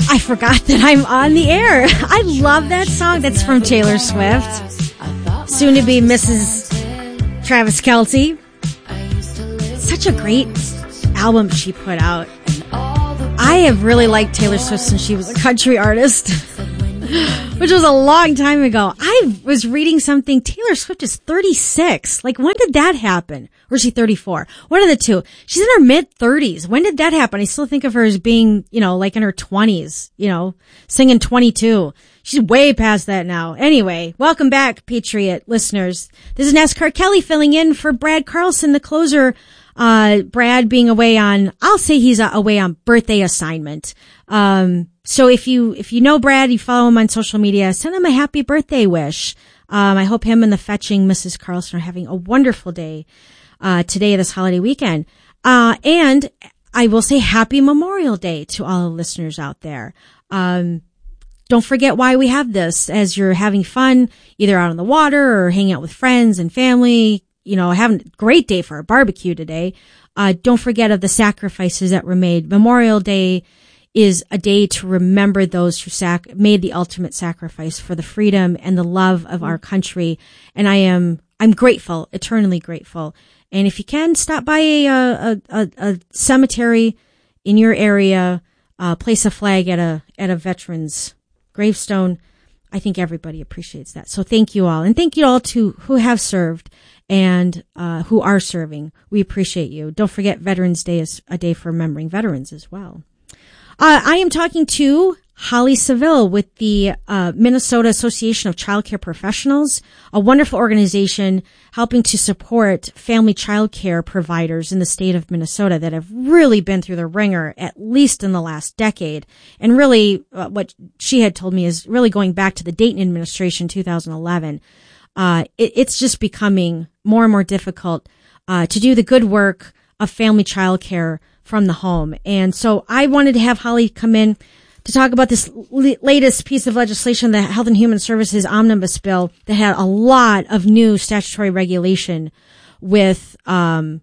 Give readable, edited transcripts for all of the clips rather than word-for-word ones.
I forgot that I'm on the air. I love that song. That's from Taylor Swift. Soon to be Mrs. Travis Kelce. Such a great album she put out. I have really liked Taylor Swift since she was a country artist, which was a long time ago. I was reading something. Taylor Swift is 36. Like, when did that happen? Or is she 34? One of the two. She's in her mid-30s. When did that happen? I still think of her as being, like in her 20s, singing 22. She's way past that now. Anyway, welcome back, Patriot listeners. This is NASCAR Kelly filling in for Brad Carlson, the closer. Brad being away on, I'll say he's away on birthday assignment. So if you know Brad, you follow him on social media, send him a happy birthday wish. I hope him and the fetching Mrs. Carlson are having a wonderful day, today, this holiday weekend. And I will say happy Memorial Day to all the listeners out there. Don't forget why we have this as you're having fun, either out on the water or hanging out with friends and family, having a great day for a barbecue today. Don't forget of the sacrifices that were made. Memorial Day is a day to remember those who made the ultimate sacrifice for the freedom and the love of our country. And I'm grateful, eternally grateful. And if you can, stop by a cemetery in your area, place a flag at a veteran's gravestone. I think everybody appreciates that. So thank you all. And thank you all to who have served and who are serving. We appreciate you. Don't forget Veterans Day is a day for remembering veterans as well. I am talking to Holly Seville with the Minnesota Association of Child Care Professionals, a wonderful organization helping to support family child care providers in the state of Minnesota that have really been through the ringer, at least in the last decade. And really, what she had told me is really going back to the Dayton administration, 2011. It's just becoming more and more difficult to do the good work of family child care from the home. And so I wanted to have Holly come in to talk about this latest piece of legislation, the Health and Human Services Omnibus Bill, that had a lot of new statutory regulation with sorry,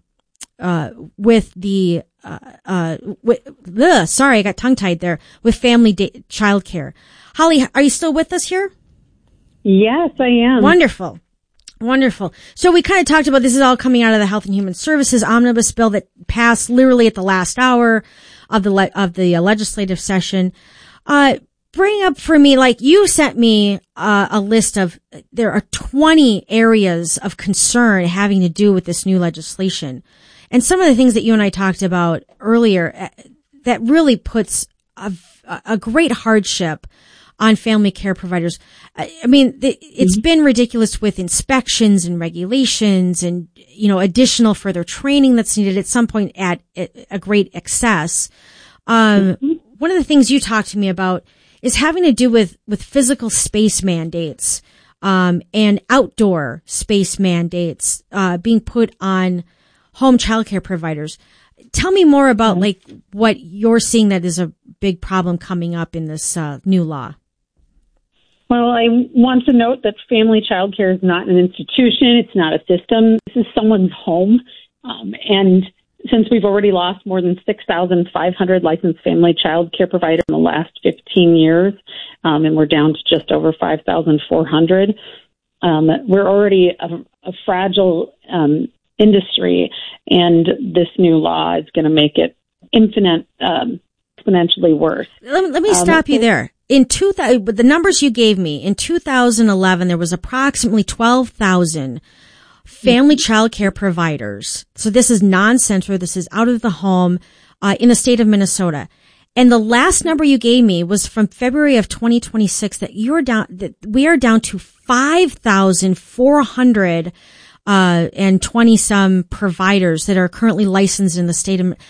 I got tongue-tied there, with family child care. Holly, are you still with us here? Yes, I am. Wonderful. Wonderful. So we kind of talked about this is all coming out of the Health and Human Services Omnibus Bill that passed literally at the last hour of the legislative session. Bring up for me, like you sent me a list of, there are 20 areas of concern having to do with this new legislation. And some of the things that you and I talked about earlier that really puts a great hardship on family care providers. I mean, it's been ridiculous with inspections and regulations and, additional further training that's needed at some point at a great excess. One of the things you talked to me about is having to do with physical space mandates, and outdoor space mandates, being put on home childcare providers. Tell me more about like what you're seeing that is a big problem coming up in this, new law. Well, I want to note that family child care is not an institution. It's not a system. This is someone's home. And since we've already lost more than 6,500 licensed family child care providers in the last 15 years, and we're down to just over 5,400, we're already a fragile industry, and this new law is going to make it exponentially worse. Let me stop you there. The numbers you gave me, in 2011, there was approximately 12,000 family child care providers. So this is non-center. This is out of the home, in the state of Minnesota. And the last number you gave me was from February of 2026 that we are down to 5,400, and 20 some providers that are currently licensed in the state of,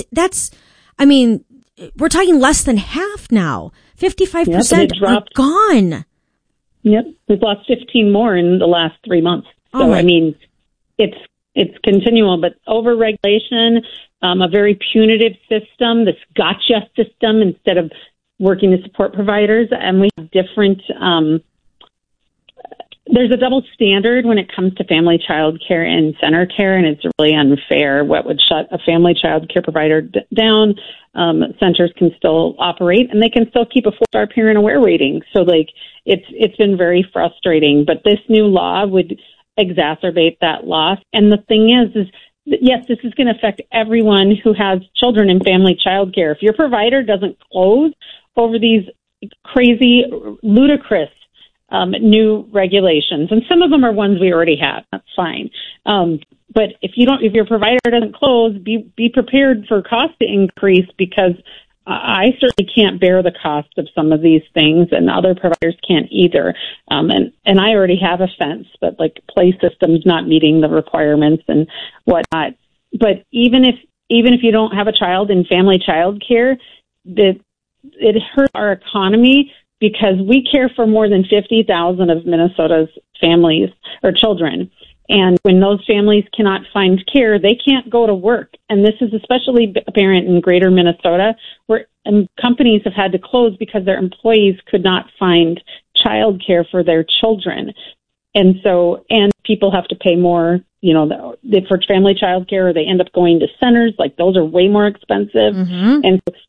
we're talking less than half now. 55% are gone. Yep. We've lost 15 more in the last 3 months. So, it's continual, but over-regulation, a very punitive system, this gotcha system instead of working to support providers. And we have different there's a double standard when it comes to family child care and center care, and it's really unfair. What would shut a family child care provider down, centers can still operate, and they can still keep a 4-star parent aware rating. So, it's been very frustrating. But this new law would exacerbate that loss. And the thing is yes, this is going to affect everyone who has children in family child care. If your provider doesn't close over these crazy, ludicrous new regulations, and some of them are ones we already have, that's fine. But if your provider doesn't close, be prepared for cost to increase, because I certainly can't bear the cost of some of these things, and other providers can't either. And I already have a fence, but play systems not meeting the requirements and whatnot. But even if you don't have a child in family child care, it hurts our economy, because we care for more than 50,000 of Minnesota's families or children. And when those families cannot find care, they can't go to work. And this is especially apparent in greater Minnesota, where companies have had to close because their employees could not find child care for their children. And people have to pay more, for family child care, or they end up going to centers. Those are way more expensive. Mm-hmm. And so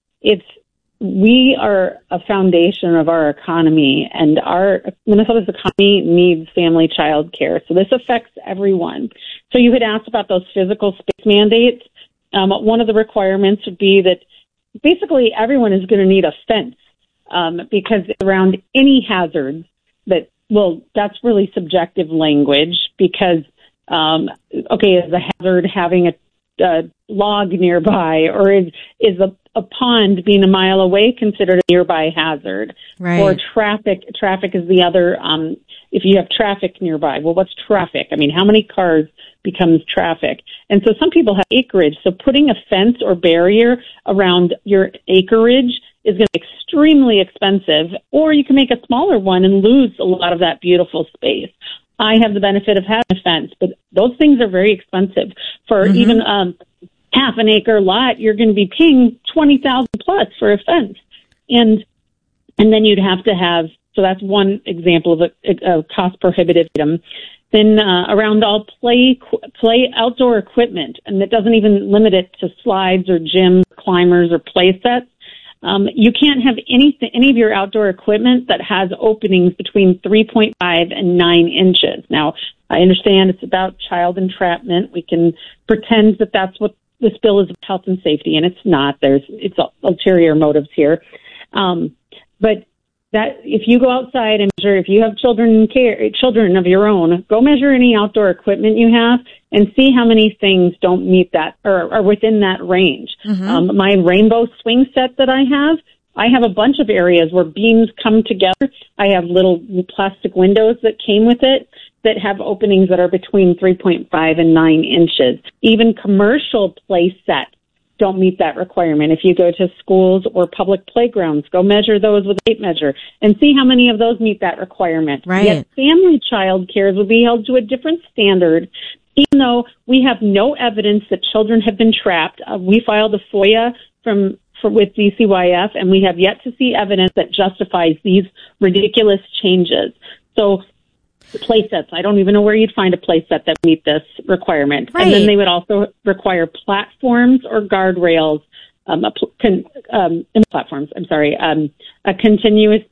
we are a foundation of our economy, and Minnesota's economy needs family child care. So this affects everyone. So you had asked about those physical space mandates. One of the requirements would be that basically everyone is going to need a fence, because around any hazards that's really subjective language, because, is the hazard having a log nearby, or is a pond being a mile away considered a nearby hazard? Right. Or traffic is the other, if you have traffic nearby, well, what's traffic? I mean, how many cars becomes traffic? And so some people have acreage, so putting a fence or barrier around your acreage is going to be extremely expensive, or you can make a smaller one and lose a lot of that beautiful space. I have the benefit of having a fence, but those things are very expensive. For mm-hmm. even half an acre lot, you're going to be paying $20,000 plus for a fence, and then you'd have to have. So that's one example of a cost prohibitive item. Then around all play outdoor equipment, and it doesn't even limit it to slides or gyms, climbers, or play sets. You can't have any of your outdoor equipment that has openings between 3.5 and 9 inches. Now, I understand it's about child entrapment. We can pretend that that's what this bill is about, health and safety, and it's not. It's ulterior motives here. But that if you go outside and measure, if you have children of your own, go measure any outdoor equipment you have and see how many things don't meet that or are within that range. Mm-hmm. My rainbow swing set that I have a bunch of areas where beams come together. I have little plastic windows that came with it that have openings that are between 3.5 and 9 inches. Even commercial play sets don't meet that requirement. If you go to schools or public playgrounds, go measure those with a tape measure and see how many of those meet that requirement. Right. Yet family child care will be held to a different standard, even though we have no evidence that children have been trapped. We filed a FOIA with DCYF, and we have yet to see evidence that justifies these ridiculous changes. So play sets, I don't even know where you'd find a play set that meet this requirement. Right. And then they would also require platforms or guardrails, a continuous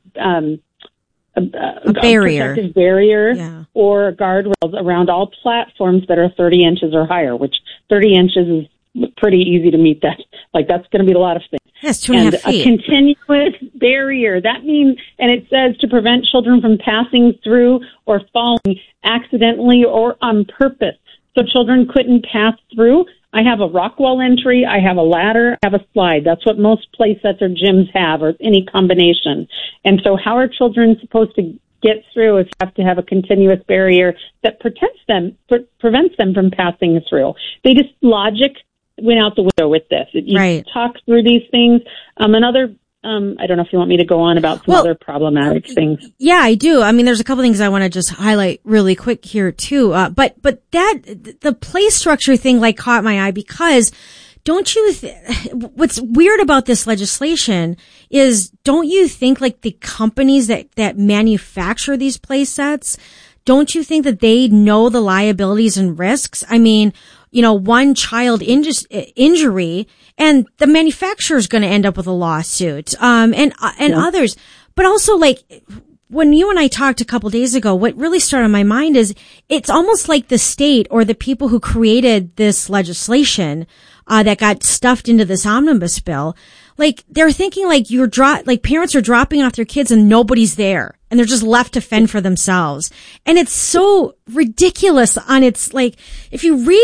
a barrier, protective barrier, or guardrails around all platforms that are 30 inches or higher, which 30 inches is pretty easy to meet that. That's going to be a lot of things. Yes, 2.5 feet. A continuous barrier. That means, and it says to prevent children from passing through or falling accidentally or on purpose. So children couldn't pass through. I have a rock wall entry. I have a ladder. I have a slide. That's what most play sets or gyms have, or any combination. And so how are children supposed to get through if you have to have a continuous barrier that prevents them from passing through? Logic went out the window with this. You talk through these things. I don't know if you want me to go on about some other problematic things. Yeah, I do. I mean, there's a couple things I want to just highlight really quick here too. But the play structure thing caught my eye, because don't you what's weird about this legislation is, don't you think the companies that manufacture these play sets, don't you think that they know the liabilities and risks? I mean, one child injury and the manufacturer is going to end up with a lawsuit, and others. But also, like, when you and I talked a couple days ago, what really started on my mind is it's almost like the state or the people who created this legislation that got stuffed into this omnibus bill, like they're thinking like like parents are dropping off their kids and nobody's there and they're just left to fend for themselves. And it's so ridiculous on its, like, if you read